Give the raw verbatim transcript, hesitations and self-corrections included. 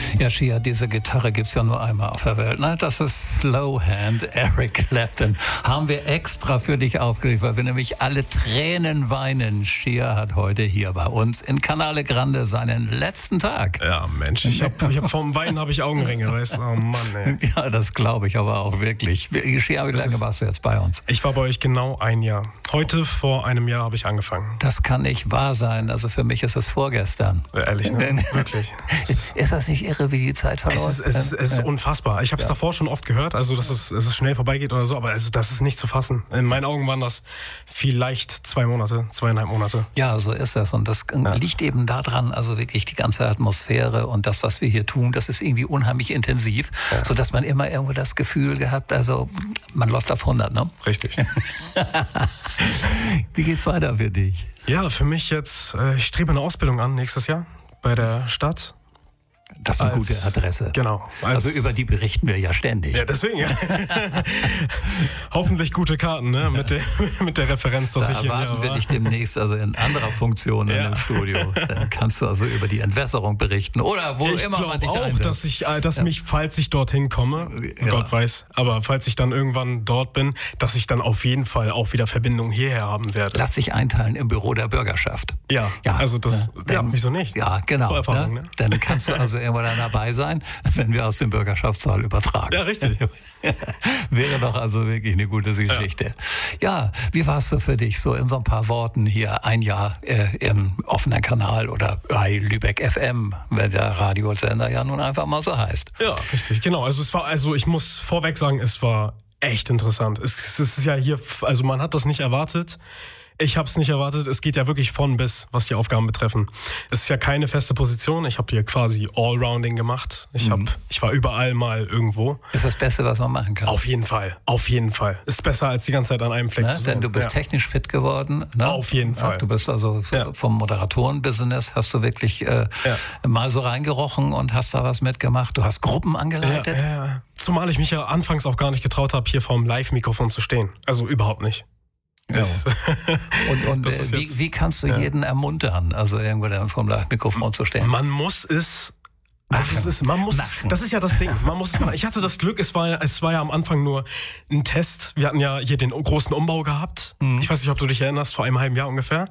Ja, Shia, diese Gitarre gibt's ja nur einmal auf der Welt. Ne? Das ist Slowhand, Eric Clapton. Haben wir extra für dich aufgelegt, weil wir nämlich alle Tränen weinen. Shia hat heute hier bei uns in Canale Grande seinen letzten Tag. Ja, Mensch, ich hab, ich hab vom Weinen habe ich Augenringe, weißt du? Oh Mann, ey. Ja, das glaube ich aber auch wirklich. Shia, wie lange warst du jetzt bei uns? Ich war bei euch genau ein Jahr. Heute vor einem Jahr habe ich angefangen. Das kann nicht wahr sein. Also für mich ist es vorgestern. Ja, ehrlich, ne? Wirklich. Ist, ist das nicht irre, wie die Zeit verläuft? Es ist, es ist, es ist ja. unfassbar. Ich habe es ja. davor schon oft gehört, also dass es, dass es schnell vorbeigeht oder so, aber also das ist nicht zu fassen. In meinen Augen waren das vielleicht zwei Monate, zweieinhalb Monate. Ja, so ist das. Und das ja. liegt eben daran, also wirklich die ganze Atmosphäre und das, was wir hier tun, das ist irgendwie unheimlich intensiv, ja. sodass man immer irgendwo das Gefühl gehabt, also man läuft auf hundert, ne? Richtig. Wie geht's weiter für dich? Ja, für mich jetzt, äh, ich strebe eine Ausbildung an nächstes Jahr bei der Stadt. Das ist eine als, gute Adresse. Genau. Als, also über die berichten wir ja ständig. Ja, deswegen. Ja. Hoffentlich gute Karten, ne? Mit der, mit der Referenz, dass da ich hier erwarten wir dich demnächst also in anderer Funktion ja. in dem Studio. Dann kannst du also über die Entwässerung berichten oder wo ich immer man dich auch, einsetzt. dass ich, dass ja. mich, falls ich dorthin komme, ja. Gott weiß, aber falls ich dann irgendwann dort bin, dass ich dann auf jeden Fall auch wieder Verbindung hierher haben werde. Lass dich einteilen im Büro der Bürgerschaft. Ja, ja also das, ja, ja wieso nicht? Ja, genau. Erfahrung, ne? Ne? Dann kannst du also irgendwann dann dabei sein, wenn wir aus dem Bürgerschaftssaal übertragen. Ja, richtig. Wäre doch also wirklich eine gute Geschichte. Ja. ja, wie war es so für dich, so in so ein paar Worten hier ein Jahr äh, im offenen Kanal oder bei Lübeck F M, wenn der Radiosender ja nun einfach mal so heißt. Ja, richtig, genau. Also es war, also ich muss vorweg sagen, es war echt interessant. Es, es ist ja hier, also man hat das nicht erwartet. Ich habe es nicht erwartet. Es geht ja wirklich von bis, was die Aufgaben betreffen. Es ist ja keine feste Position. Ich habe hier quasi Allrounding gemacht. Ich Mhm. hab, ich war überall mal irgendwo. Ist das Beste, was man machen kann. Auf jeden Fall, auf jeden Fall. Ist besser, als die ganze Zeit an einem Fleck Ne? zu sein. Denn du bist ja. technisch fit geworden. Ne? Auf jeden Fall. Ja, du bist also Ja. vom Moderatoren-Business, hast du wirklich äh, Ja. mal so reingerochen und hast da was mitgemacht. Du hast Gruppen angeleitet. Ja, ja, ja. Zumal ich mich ja anfangs auch gar nicht getraut habe, hier vorm Live-Mikrofon zu stehen. Also überhaupt nicht. Ja. Und, und Das äh, wie, jetzt, wie kannst du ja. jeden ermuntern, also irgendwo dann vom Live-Mikrofon zu stehen? Man muss es... Also es ist, man muss, Machen. das ist ja das Ding. Man muss, ich hatte das Glück, es war, es war ja am Anfang nur ein Test. Wir hatten ja hier den großen Umbau gehabt. Mhm. Ich weiß nicht, ob du dich erinnerst, vor einem halben Jahr ungefähr.